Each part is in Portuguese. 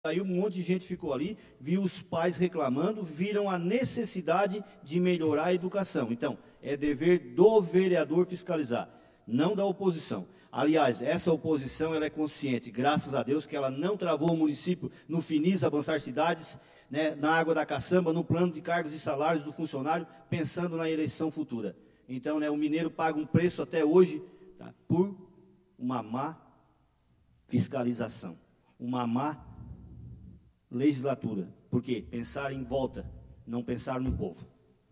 Aí um monte de gente ficou ali, viu os pais reclamando, viram a necessidade de melhorar a educação. Então, é dever do vereador fiscalizar, não da oposição. Aliás, essa oposição ela é consciente, graças a Deus, que ela não travou o município no Finis Avançar Cidades, né, na Água da Caçamba, no plano de cargos e salários do funcionário, pensando na eleição futura. Então, né, o mineiro paga um preço até hoje, tá, por uma má fiscalização, uma má legislatura. Por quê? Pensar em volta, não pensar no povo.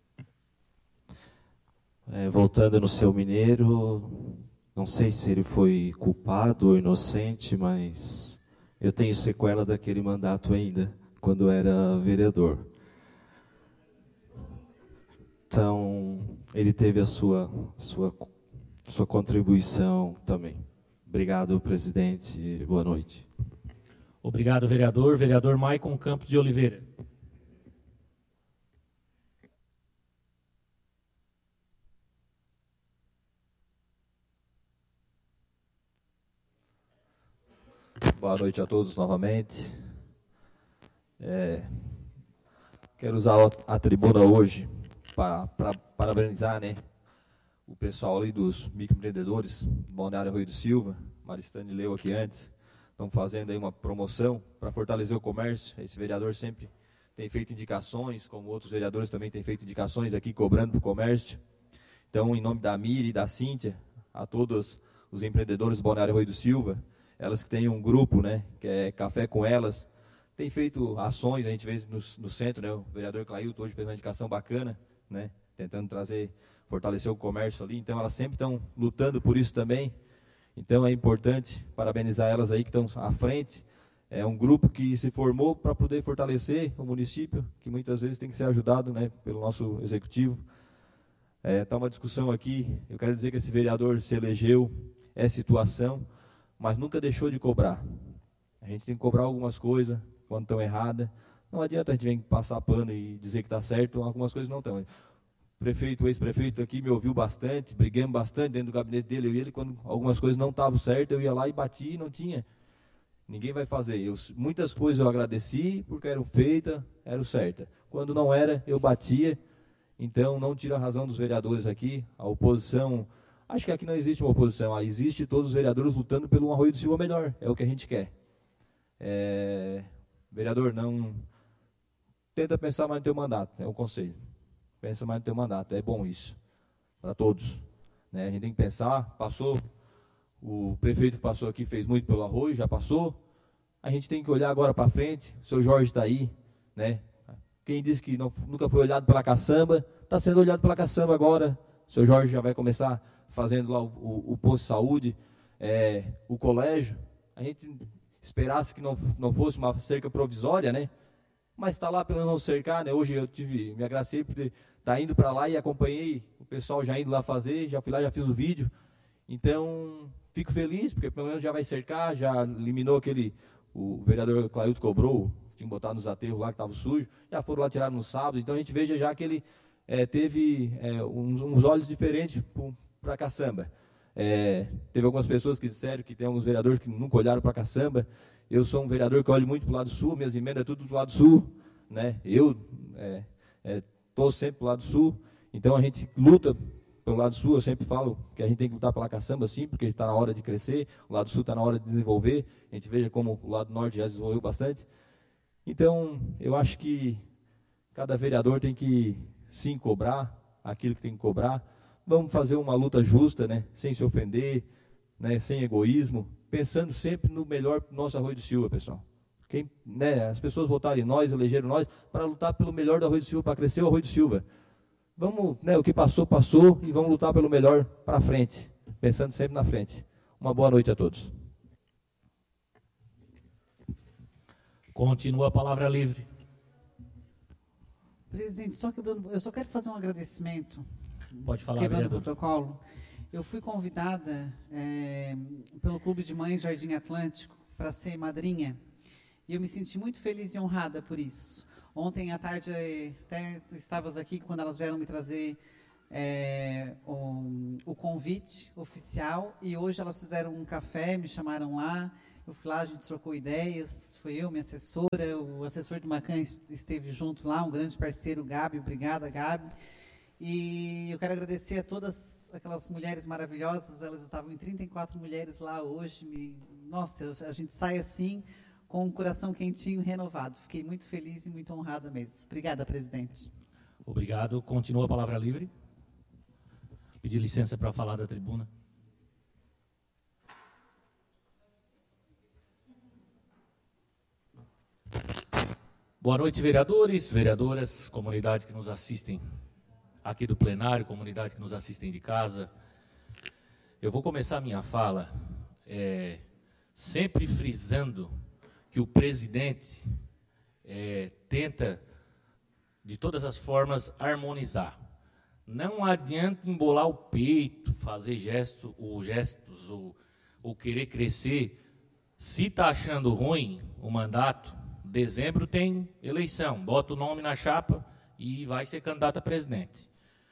Voltando no seu mineiro, não sei se ele foi culpado ou inocente, mas eu tenho sequela daquele mandato ainda, quando era vereador. Então, ele teve a sua contribuição também. Obrigado, presidente. Boa noite. Obrigado, vereador. Vereador Maicon Campos de Oliveira. Boa noite a todos novamente. Quero usar a tribuna hoje para parabenizar, né, o pessoal ali dos microempreendedores, Balneário Rui do Silva, Maristane leu aqui antes, estão fazendo aí uma promoção para fortalecer o comércio. Esse vereador sempre tem feito indicações, como outros vereadores também têm feito indicações aqui, cobrando para o comércio. Então, em nome da Miri e da Cíntia, a todos os empreendedores do Balneário Rui do Silva, elas que têm um grupo, né, que é Café com Elas, tem feito ações, a gente vê no centro, né, o vereador Clailton hoje fez uma indicação bacana, né, tentando fortalecer o comércio ali. Então, elas sempre estão lutando por isso também. Então, é importante parabenizar elas aí que estão à frente. É um grupo que se formou para poder fortalecer o município, que muitas vezes tem que ser ajudado, né, pelo nosso executivo. Está uma discussão aqui, eu quero dizer que esse vereador se elegeu, é situação, mas nunca deixou de cobrar. A gente tem que cobrar algumas coisas quando estão erradas. Não adianta a gente vir passar pano e dizer que está certo, algumas coisas não estão. O ex-prefeito aqui me ouviu bastante, brigamos bastante dentro do gabinete dele, eu e ele, quando algumas coisas não estavam certas, eu ia lá e batia e não tinha. Ninguém vai fazer. Muitas coisas eu agradeci porque eram feitas, eram certas. Quando não era, eu batia. Então, não tira a razão dos vereadores aqui. A oposição, acho que aqui não existe uma oposição, existe todos os vereadores lutando pelo um Arroio do Silva melhor, é o que a gente quer. Vereador, não tenta pensar mais no teu mandato, é um conselho. Pensa mais no teu mandato, é bom isso, para todos. Né? A gente tem que pensar, passou, o prefeito que passou aqui fez muito pelo Arroio, já passou. A gente tem que olhar agora para frente, o seu Jorge está aí, né? Quem disse que nunca foi olhado pela caçamba, está sendo olhado pela caçamba agora. O seu Jorge já vai começar fazendo lá o posto de saúde, o colégio. A gente esperasse que não fosse uma cerca provisória, né? Mas está lá pelo menos cercar, né? Hoje eu me agracei por estar indo para lá e acompanhei o pessoal já indo lá fazer, já fui lá, já fiz o vídeo. Então, fico feliz, porque pelo menos já vai cercar, já eliminou o vereador Clailton cobrou, tinha que botar nos aterros lá que estava sujo, já foram lá tirar no sábado. Então a gente veja já que ele teve uns olhos diferentes para a caçamba. Teve algumas pessoas que disseram que tem alguns vereadores que nunca olharam para a caçamba. Eu sou um vereador que olho muito para o lado sul, minhas emendas é tudo do lado sul, né? Eu estou sempre para o lado sul, então a gente luta pelo lado sul. Eu sempre falo que a gente tem que lutar pela caçamba, sim, porque está na hora de crescer, o lado sul está na hora de desenvolver. A gente veja como o lado norte já desenvolveu bastante. Então, eu acho que cada vereador tem que, sim, cobrar aquilo que tem que cobrar. Vamos fazer uma luta justa, né, sem se ofender, né, sem egoísmo, pensando sempre no melhor do nosso Arroio do Silva, pessoal. As pessoas votaram em nós, elegeram nós, para lutar pelo melhor do Arroio do Silva, para crescer o Arroio do Silva. Vamos, o que passou, passou, e vamos lutar pelo melhor para frente, pensando sempre na frente. Uma boa noite a todos. Continua a palavra livre. Presidente, eu só quero fazer um agradecimento. Pode falar, quebrando vereador. o protocolo. Eu fui convidada pelo Clube de Mães Jardim Atlântico para ser madrinha, e eu me senti muito feliz e honrada por isso. Ontem à tarde, até tu estavas aqui quando elas vieram me trazer o convite oficial, e hoje elas fizeram um café, me chamaram lá, Eu fui lá, a gente trocou ideias, foi eu, minha assessora, o assessor do Macan esteve junto lá, um grande parceiro, Gabi, obrigada, Gabi. E eu quero agradecer a todas aquelas mulheres maravilhosas, elas estavam em 34 mulheres lá hoje. Nossa, a gente sai assim, com o coração quentinho, renovado. Fiquei muito feliz e muito honrada mesmo. Obrigada, presidente. Obrigado. Continua a palavra livre. Pedir licença para falar da tribuna. Boa noite, vereadores, vereadoras, comunidade que nos assistem aqui do plenário, comunidade que nos assistem de casa. Eu vou começar a minha fala sempre frisando que o presidente tenta, de todas as formas, harmonizar. Não adianta embolar o peito, fazer gestos ou querer crescer. Se está achando ruim o mandato, dezembro tem eleição, bota o nome na chapa e vai ser candidato a presidente.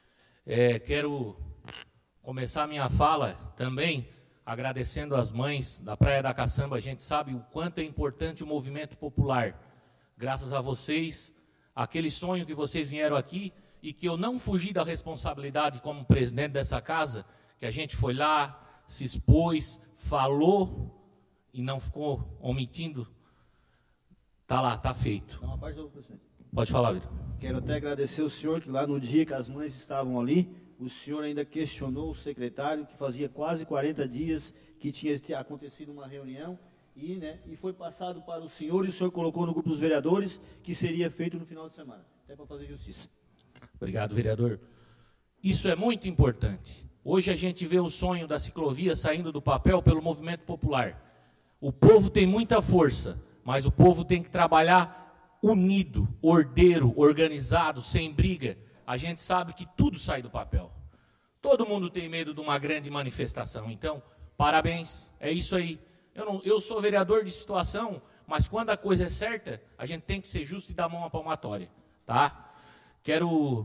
Quero começar a minha fala também agradecendo as mães da Praia da Caçamba. A gente sabe o quanto é importante o movimento popular. Graças a vocês, aquele sonho que vocês vieram aqui e que eu não fugi da responsabilidade como presidente dessa casa, que a gente foi lá, se expôs, falou e não ficou omitindo. Está lá, está feito. Uma parte do presidente. Pode falar, Vitor. Quero até agradecer o senhor, que lá no dia que as mães estavam ali, o senhor ainda questionou o secretário, que fazia quase 40 dias que tinha acontecido uma reunião, e foi passado para o senhor, e o senhor colocou no grupo dos vereadores que seria feito no final de semana, até para fazer justiça. Obrigado, vereador. Isso é muito importante. Hoje a gente vê o sonho da ciclovia saindo do papel pelo movimento popular. O povo tem muita força, mas o povo tem que trabalhar unido, ordeiro, organizado, sem briga. A gente sabe que tudo sai do papel. Todo mundo tem medo de uma grande manifestação. Então, parabéns, é isso aí. Eu sou vereador de situação, mas quando a coisa é certa, a gente tem que ser justo e dar mão à palmatória, tá? Quero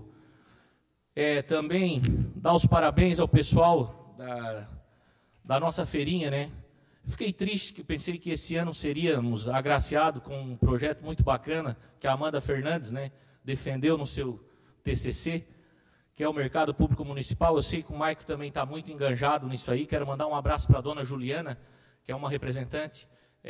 também dar os parabéns ao pessoal da nossa feirinha, né? Fiquei triste, que pensei que esse ano seríamos agraciados com um projeto muito bacana que a Amanda Fernandes, né, defendeu no seu TCC, que é o Mercado Público Municipal. Eu sei que o Maico também está muito enganjado nisso aí. Quero mandar um abraço para a dona Juliana, que é uma representante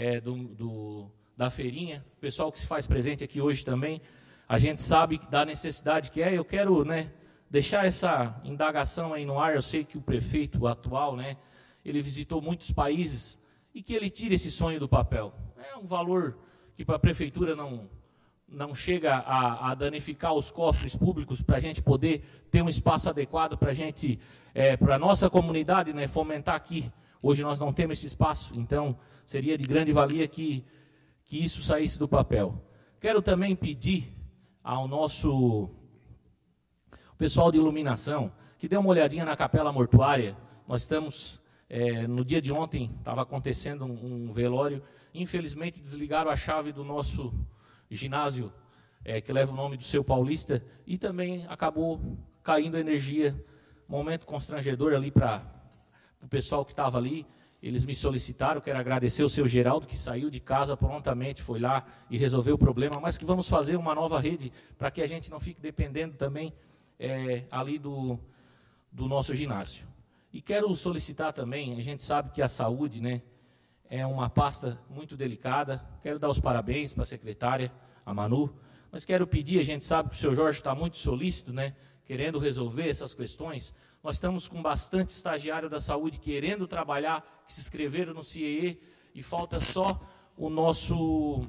da feirinha, o pessoal que se faz presente aqui hoje também. A gente sabe da necessidade que é. Eu quero, né, deixar essa indagação aí no ar. Eu sei que o prefeito atual, né, ele visitou muitos países, e que ele tire esse sonho do papel. É um valor que para a prefeitura não chega a danificar os cofres públicos, para a gente poder ter um espaço adequado para a gente, para a nossa comunidade, né, fomentar aqui. Hoje nós não temos esse espaço, então seria de grande valia que isso saísse do papel. Quero também pedir ao nosso pessoal de iluminação que dê uma olhadinha na capela mortuária. Nós estamos... no dia de ontem estava acontecendo um velório. Infelizmente desligaram a chave do nosso ginásio, que leva o nome do seu Paulista, e também acabou caindo a energia. Momento constrangedor ali para o pessoal que estava ali. Eles me solicitaram, quero agradecer o seu Geraldo, que saiu de casa prontamente, foi lá e resolveu o problema, mas que vamos fazer uma nova rede para que a gente não fique dependendo também ali do nosso ginásio. E quero solicitar também, a gente sabe que a saúde, né, é uma pasta muito delicada. Quero dar os parabéns para a secretária, a Manu, mas quero pedir, a gente sabe que o senhor Jorge está muito solícito, né, querendo resolver essas questões. Nós estamos com bastante estagiário da saúde querendo trabalhar, que se inscreveram no CIE, e falta só o nosso,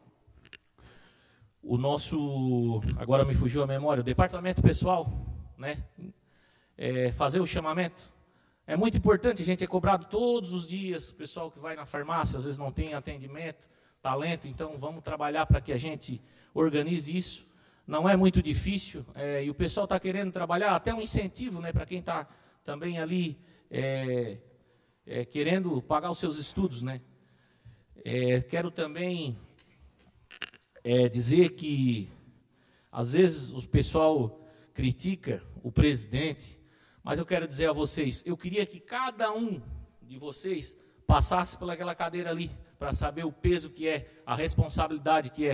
agora me fugiu a memória, o departamento pessoal, né, fazer o chamamento. É muito importante, a gente é cobrado todos os dias, o pessoal que vai na farmácia, às vezes não tem atendimento, talento, então vamos trabalhar para que a gente organize isso. Não é muito difícil, e o pessoal está querendo trabalhar, até um incentivo, né, para quem está também ali querendo pagar os seus estudos, né. Quero também dizer que, às vezes, o pessoal critica o presidente, mas eu quero dizer a vocês, eu queria que cada um de vocês passasse pelaquela cadeira ali, para saber o peso que é, a responsabilidade que é